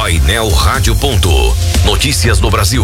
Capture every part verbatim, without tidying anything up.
Painel Rádio. Notícias do Brasil.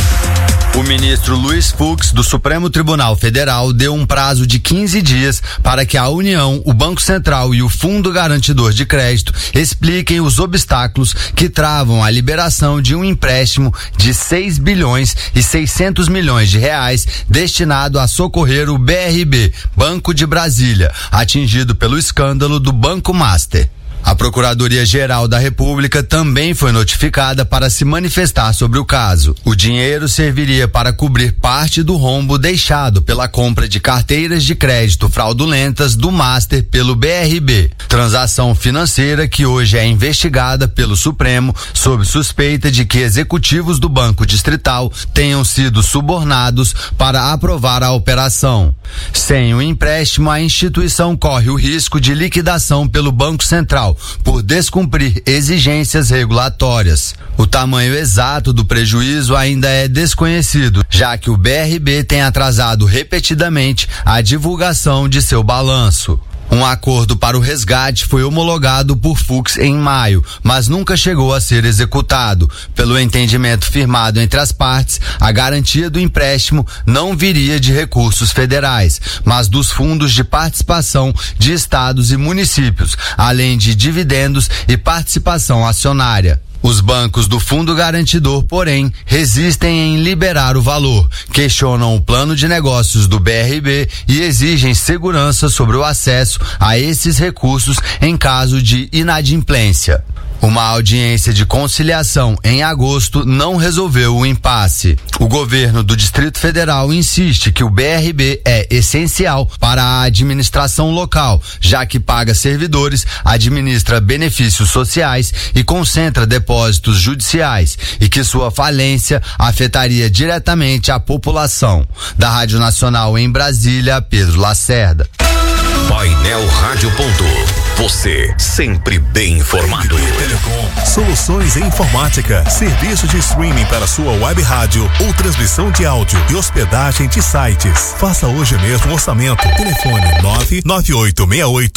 O ministro Luiz Fux, do Supremo Tribunal Federal, deu um prazo de quinze dias para que a União, o Banco Central e o Fundo Garantidor de Crédito expliquem os obstáculos que travam a liberação de um empréstimo de seis bilhões e seiscentos milhões de reais destinado a socorrer o B R B, Banco de Brasília, atingido pelo escândalo do Banco Master. A Procuradoria-Geral da República também foi notificada para se manifestar sobre o caso. O dinheiro serviria para cobrir parte do rombo deixado pela compra de carteiras de crédito fraudulentas do Master pelo B R B. Transação financeira que hoje é investigada pelo Supremo sob suspeita de que executivos do Banco Distrital tenham sido subornados para aprovar a operação. Sem o empréstimo, a instituição corre o risco de liquidação pelo Banco Central por descumprir exigências regulatórias. O tamanho exato do prejuízo ainda é desconhecido, já que o B R B tem atrasado repetidamente a divulgação de seu balanço. Um acordo para o resgate foi homologado por Fux em maio, mas nunca chegou a ser executado. Pelo entendimento firmado entre as partes, a garantia do empréstimo não viria de recursos federais, mas dos fundos de participação de estados e municípios, além de dividendos e participação acionária. Os bancos do Fundo Garantidor, porém, resistem em liberar o valor, questionam o plano de negócios do B R B e exigem segurança sobre o acesso a esses recursos em caso de inadimplência. Uma audiência de conciliação em agosto não resolveu o impasse. O governo do Distrito Federal insiste que o B R B é essencial para a administração local, já que paga servidores, administra benefícios sociais e concentra depósitos judiciais, e que sua falência afetaria diretamente a população. Da Rádio Nacional em Brasília, Pedro Lacerda. Painel Rádio. Você sempre bem informado. Telecom, soluções em informática, serviço de streaming para sua web rádio ou transmissão de áudio e hospedagem de sites. Faça hoje mesmo um orçamento. Telefone nove nove oito seis oito